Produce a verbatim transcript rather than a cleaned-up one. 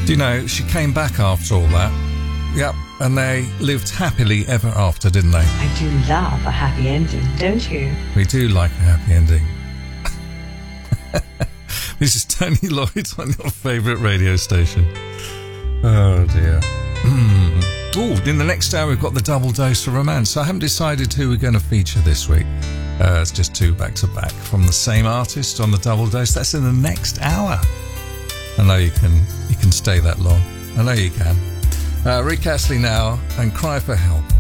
Do you know, she came back after all that. Yep, and they lived happily ever after, didn't they? I do love a happy ending, don't you? We do like a happy ending. This is Tony Lloyd on your favourite radio station. Oh dear. Mm. Oh, in the next hour we've got the double dose of romance. So I haven't decided who we're going to feature this week. Uh, it's just two back to back from the same artist on the double dose. That's in the next hour. I know you can you can stay that long. I know you can. Uh, Rick Astley now and Cry for Help.